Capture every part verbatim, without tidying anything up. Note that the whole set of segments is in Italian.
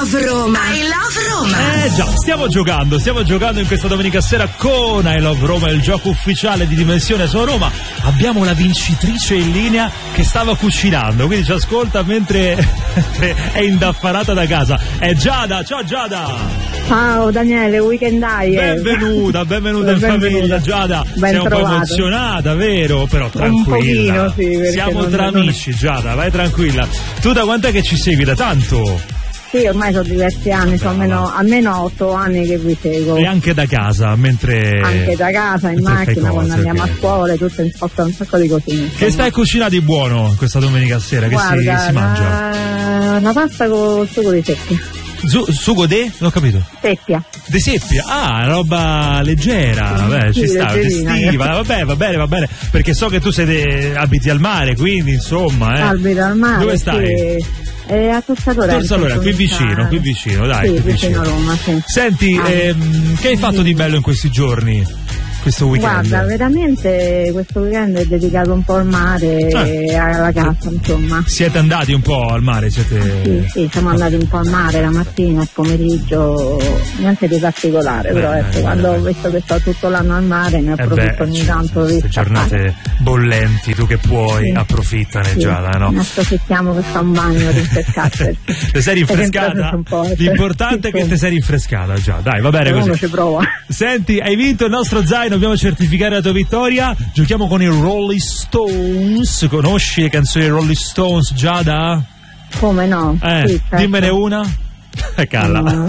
love Roma. I love Roma. Eh già, stiamo giocando, stiamo giocando in questa domenica sera con I Love Roma, il gioco ufficiale di Dimensione su Roma. Abbiamo la vincitrice in linea che stava cucinando, quindi ci ascolta mentre è indaffarata da casa. È Giada, ciao Giada! Ciao Daniele, weekend dai. Benvenuta, benvenuta in famiglia Giada. Ben sei un trovato. po' emozionata, vero? Però tranquilla. Un pochino, sì. Siamo tra non... amici, Giada, vai tranquilla. Tu da quant'è che ci segui? Da tanto? Sì, ormai sono diversi anni, sono almeno, almeno otto anni che vi seguo. E anche da casa, mentre... Anche da casa, in macchina, quando andiamo okay. a scuola, tutto in sposta un sacco di cosine. Che stai cucinando di buono questa domenica sera? Che, Guarda, si, che si mangia? Una, una pasta con sugo di seppia. Su, sugo de? Non ho capito. Seppia. De seppia? Ah, roba leggera, sì, beh, sì, ci sta, estiva, vabbè, va bene, va bene, perché so che tu sei de, abiti al mare, quindi insomma, eh. Abito al mare. Dove stai? Sì. Eh, a Tossatore. Allora, qui vicino, qui vicino, dai. Sì, qui vicino vicino. a Roma, sì. Senti, ah, ehm, che hai fatto di bello in questi giorni? Questo weekend? Guarda, veramente questo weekend è dedicato un po' al mare e ah. alla casa, insomma. Siete andati un po' al mare? Siete... Sì, sì, siamo andati un po' al mare la mattina, il pomeriggio, niente di particolare, beh, però ecco, beh, quando beh. ho visto che sto tutto l'anno al mare ne approfitto eh beh, ogni tanto. Queste giornate bollenti, tu che puoi, sì. approfittane sì. Giada, no? Ne approfittiamo per fare un bagno, rinfrescarsi. Ti sei rinfrescata? L'importante è che ti sei rinfrescata già, dai, va bene così. Uno ci prova. Senti, hai vinto il nostro zaino. Dobbiamo certificare la tua vittoria. Giochiamo con i Rolling Stones. Conosci le canzoni dei Rolling Stones, Giada? Come no? Eh, sì, certo. Dimmene una. Calla. No,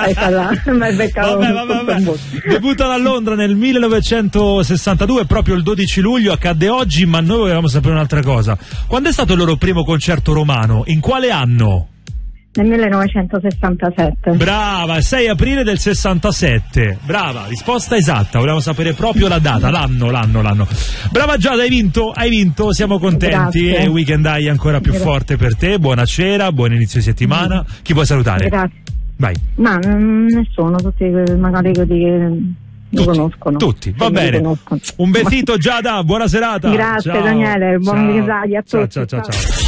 ma è beccato vabbè, vabbè, vabbè. Debuttano a Londra nel millenovecentosessantadue, proprio il dodici luglio, accadde oggi, ma noi volevamo sapere un'altra cosa. Quando è stato il loro primo concerto romano? In quale anno? Nel millenovecentosessantasette. Brava, sei aprile del sessantasette. Brava, risposta esatta. Volevamo sapere proprio la data, l'anno, l'anno, l'anno. Brava Giada, hai vinto, hai vinto, siamo contenti. Grazie. E weekend hai ancora più Grazie. forte per te. Buona cera, buon inizio di settimana. Mm. Chi vuoi salutare? Grazie. Vai. Ma mm, nessuno, tutti magari quelli che tutti, mi conoscono. Tutti, va bene. Un besito Giada, buona serata. Grazie ciao. Daniele, buon ciao. risadio a tutti. Ciao, ciao, ciao, ciao.